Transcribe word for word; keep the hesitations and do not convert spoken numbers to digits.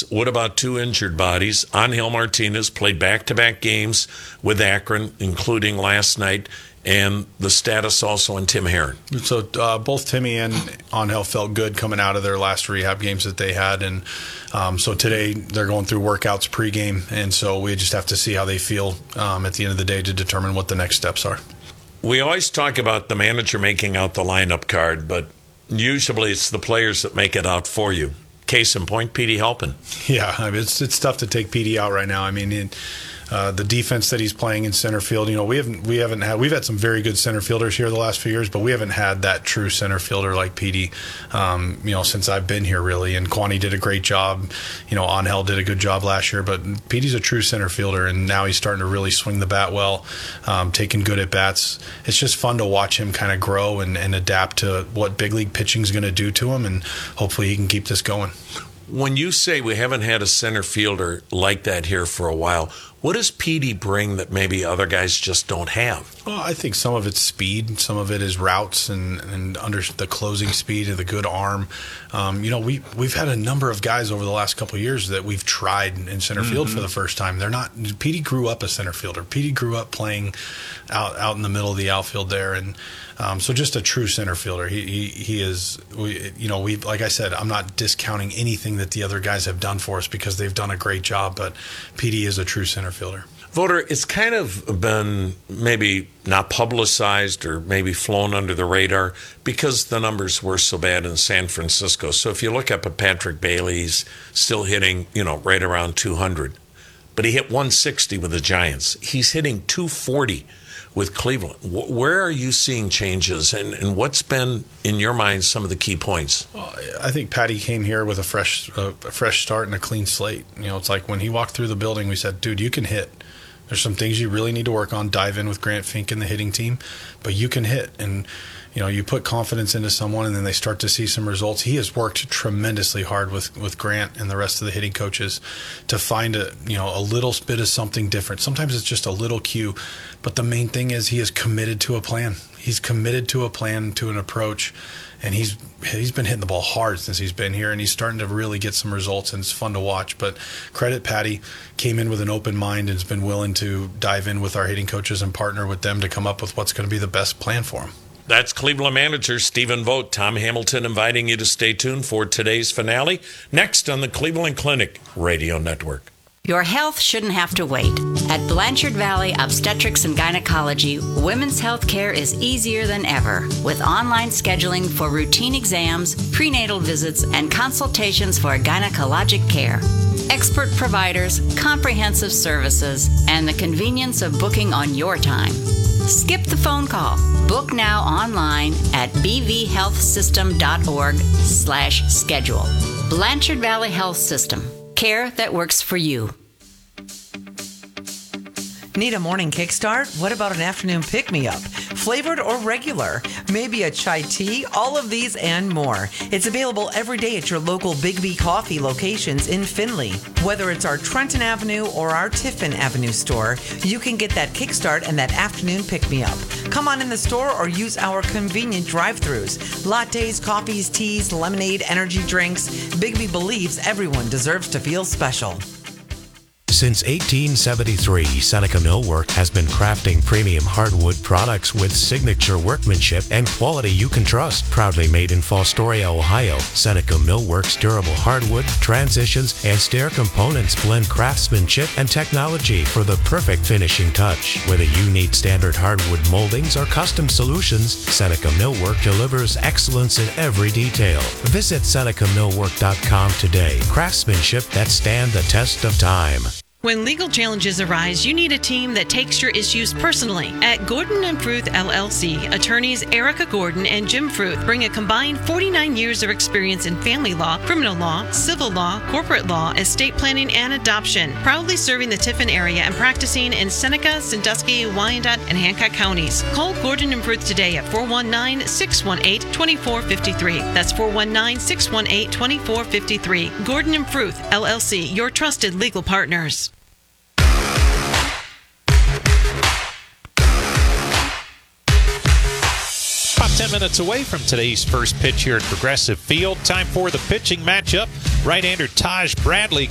bodies. What about two injured bodies? Angel Martinez played back-to-back games with Akron, including last night. And the status also on Tim Herron. So uh, both Timmy and Angel felt good coming out of their last rehab games that they had. And um, so today they're going through workouts pregame. And so we just have to see how they feel um, at the end of the day to determine what the next steps are. We always talk about the manager making out the lineup card, but usually it's the players that make it out for you. Case in point, Petey Halpin. Yeah, I mean, it's it's tough to take Petey out right now. I mean, it, uh, the defense that he's playing in center field, you know, we haven't we haven't had we've had some very good center fielders here the last few years, but we haven't had that true center fielder like Petey, um, you know, since I've been here really. And Kwani did a great job, you know, Angel did a good job last year, but Petey's a true center fielder, and now he's starting to really swing the bat well, um, taking good at bats. It's just fun to watch him kind of grow and, and adapt to what big league pitching is going to do to him, and hopefully he can keep this going. When you say we haven't had a center fielder like that here for a while, what does Petey bring that maybe other guys just don't have? Well, I think some of it's speed, some of it is routes and, and under the closing speed and the good arm. Um, you know, we we've had a number of guys over the last couple of years that we've tried in center field mm-hmm. for the first time. They're not. Petey grew up a center fielder. Petey grew up playing out out in the middle of the outfield there, and um, so just a true center fielder. He he, he is. We, you know, we like I said, I'm not discounting anything that the other guys have done for us because they've done a great job. But Petey is a true center fielder. Voter, it's kind of been maybe not publicized or maybe flown under the radar because the numbers were so bad in San Francisco. So if you look up at Patrick Bailey, he's still hitting, you know, right around two hundred. But he hit one sixty with the Giants. He's hitting two forty with Cleveland. Where are you seeing changes, and, and what's been, in your mind, some of the key points? Well, I think Patty came here with a fresh uh, a fresh start and a clean slate. You know, it's like when he walked through the building, we said, dude, you can hit. There's some things you really need to work on. Dive in with Grant Fink and the hitting team, but you can hit. And, you know, you put confidence into someone and then they start to see some results. He has worked tremendously hard with, with Grant and the rest of the hitting coaches to find a, you know, a little bit of something different. Sometimes it's just a little cue, but the main thing is he is committed to a plan. He's committed to a plan, to an approach, and he's he's been hitting the ball hard since he's been here, and he's starting to really get some results, and it's fun to watch. But credit Patty, came in with an open mind and has been willing to dive in with our hitting coaches and partner with them to come up with what's going to be the best plan for him. That's Cleveland manager Stephen Vogt. Tom Hamilton inviting you to stay tuned for today's finale, next on the Cleveland Clinic Radio Network. Your health shouldn't have to wait. At Blanchard Valley Obstetrics and Gynecology, women's health care is easier than ever, with online scheduling for routine exams, prenatal visits, and consultations for gynecologic care. Expert providers, comprehensive services, and the convenience of booking on your time. Skip the phone call. Book now online at bvhealthsystem.org slash schedule. Blanchard Valley Health System. Care that works for you. Need a morning kickstart? What about an afternoon pick-me-up? Flavored or regular? Maybe a chai tea? All of these and more. It's available every day at your local Big B Coffee locations in Findlay. Whether it's our Trenton Avenue or our Tiffin Avenue store, you can get that kickstart and that afternoon pick-me-up. Come on in the store or use our convenient drive-thrus. Lattes, coffees, teas, lemonade, energy drinks. Big B believes everyone deserves to feel special. Since eighteen seventy-three, Seneca Millwork has been crafting premium hardwood products with signature workmanship and quality you can trust. Proudly made in Fostoria, Ohio, Seneca Millwork's durable hardwood, transitions, and stair components blend craftsmanship and technology for the perfect finishing touch. Whether you need standard hardwood moldings or custom solutions, Seneca Millwork delivers excellence in every detail. Visit Seneca Millwork dot com today. Craftsmanship that stand the test of time. When legal challenges arise, you need a team that takes your issues personally. At Gordon and Fruth L L C, attorneys Erica Gordon and Jim Fruth bring a combined forty-nine years of experience in family law, criminal law, civil law, corporate law, estate planning, and adoption. Proudly serving the Tiffin area and practicing in Seneca, Sandusky, Wyandotte, and Hancock counties. Call Gordon and Fruth today at four one nine, six one eight, two four five three. That's four one nine, six one eight, two four five three. Gordon and Fruth L L C, your trusted legal partners. ten minutes away from today's first pitch here at Progressive Field. Time for the pitching matchup. Right-hander Taj Bradley